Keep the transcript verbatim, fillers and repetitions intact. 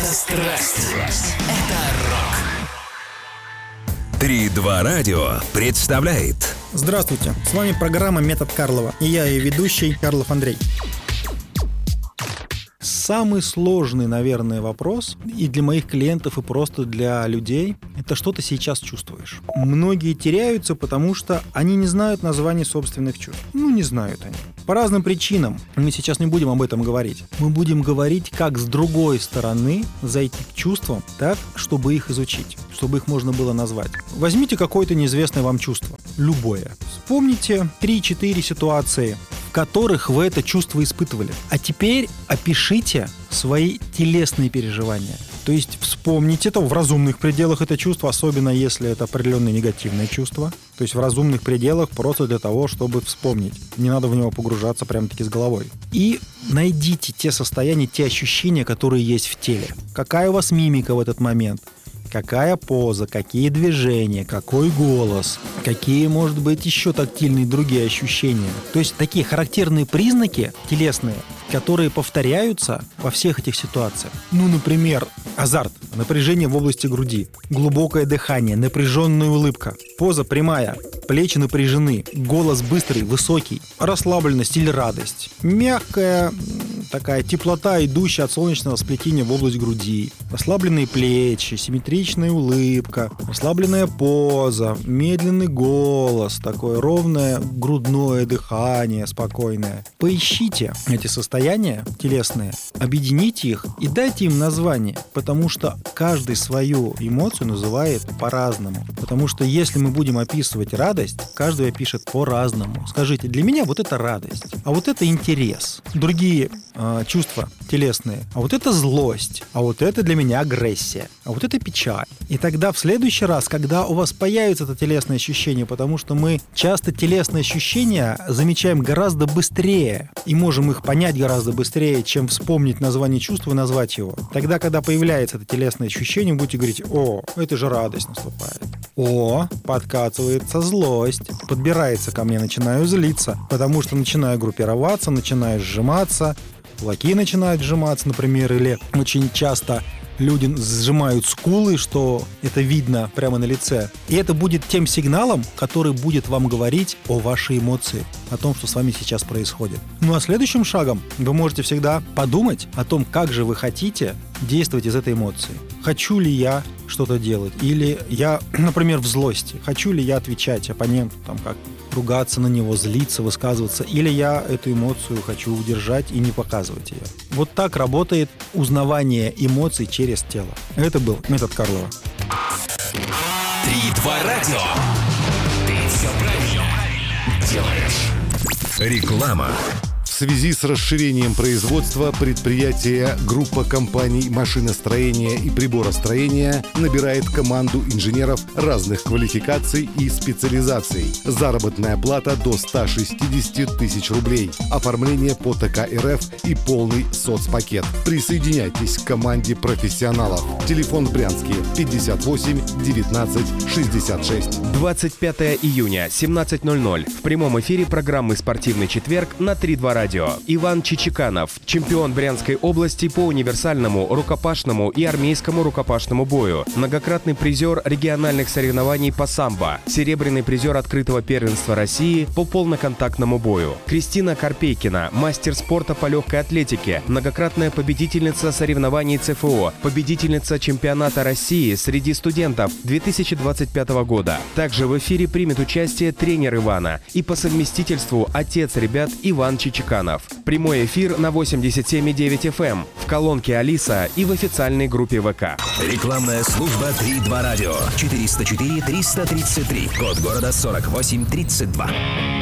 страсть. Это рок. три два радио представляет. Здравствуйте, с вами программа «Метод Карлова» и я ее ведущий Карлов Андрей. Самый сложный, наверное, вопрос и для моих клиентов, и просто для людей – это что ты сейчас чувствуешь. Многие теряются, потому что они не знают названий собственных чувств. Ну, не знают они. По разным причинам. Мы сейчас не будем об этом говорить. Мы будем говорить, как с другой стороны зайти к чувствам так, чтобы их изучить, чтобы их можно было назвать. Возьмите какое-то неизвестное вам чувство. Любое. Вспомните три-четыре ситуации, в которых вы это чувство испытывали. А теперь опишите свои телесные переживания. То есть вспомните это в разумных пределах это чувство, особенно если это определенное негативное чувство. То есть в разумных пределах просто для того, чтобы вспомнить. Не надо в него погружаться прямо-таки с головой. И найдите те состояния, те ощущения, которые есть в теле. Какая у вас мимика в этот момент? Какая поза, какие движения, какой голос, какие, может быть, еще тактильные другие ощущения. То есть такие характерные признаки телесные, которые повторяются во всех этих ситуациях. Ну, например, азарт, напряжение в области груди, глубокое дыхание, напряженная улыбка, поза прямая, плечи напряжены, голос быстрый, высокий, расслабленность или радость, мягкая такая теплота, идущая от солнечного сплетения в область груди, расслабленные плечи, симметричная улыбка, расслабленная поза, медленный голос, такое ровное грудное дыхание, спокойное. Поищите эти состояния телесные, объедините их и дайте им название, потому что каждый свою эмоцию называет по-разному. Потому что если мы будем описывать радость, каждый опишет по-разному. Скажите, для меня вот это радость, а вот это интерес. Другие э, чувства телесные, а вот это злость, а вот это для меня агрессия, а вот это печаль. И тогда в следующий раз, когда у вас появится это телесное ощущение, потому что мы часто телесные ощущения замечаем гораздо быстрее и можем их понять гораздо быстрее, чем вспомнить название чувства и назвать его. Тогда, когда появляется это телесное ощущение, вы будете говорить: о, это же радость наступает. О, подкатывается злость, подбирается ко мне, начинаю злиться, потому что начинаю группироваться, начинаю сжиматься, кулаки начинают сжиматься, например, или очень часто люди сжимают скулы, что это видно прямо на лице. И это будет тем сигналом, который будет вам говорить о вашей эмоции, о том, что с вами сейчас происходит. Ну а следующим шагом вы можете всегда подумать о том, как же вы хотите действовать из этой эмоции. Хочу ли я что-то делать? Или я, например, в злости. Хочу ли я отвечать оппоненту, там, как ругаться на него, злиться, высказываться? Или я эту эмоцию хочу удержать и не показывать ее? Вот так работает узнавание эмоций через тело. Это был метод Карлова. три два радио. Ты все правильно делаешь. Реклама. В связи с расширением производства предприятие группа компаний машиностроения и приборостроения набирает команду инженеров разных квалификаций и специализаций. Заработная плата до ста шестидесяти тысяч рублей. Оформление по ТК РФ и полный соцпакет. Присоединяйтесь к команде профессионалов. Телефон в Брянске пятьдесят восемь девятнадцать шестьдесят шесть. двадцать пятого июня, семнадцать ноль ноль. В прямом эфире программы «Спортивный четверг» на три два радио. Иван Чичиканов, чемпион Брянской области по универсальному, рукопашному и армейскому рукопашному бою, многократный призер региональных соревнований по самбо, серебряный призер открытого первенства России по полноконтактному бою. Кристина Карпейкина, мастер спорта по легкой атлетике, многократная победительница соревнований ЦФО, победительница чемпионата России среди студентов две тысячи двадцать пятого года. Также в эфире примет участие тренер Ивана и по совместительству отец ребят Иван Чичиканов. Прямой эфир на восемьдесят семь и девять эф эм, в колонке Алиса и в официальной группе ВК. Рекламная служба три два радио. четыреста четыре триста тридцать три. Код города сорок восемь тридцать два.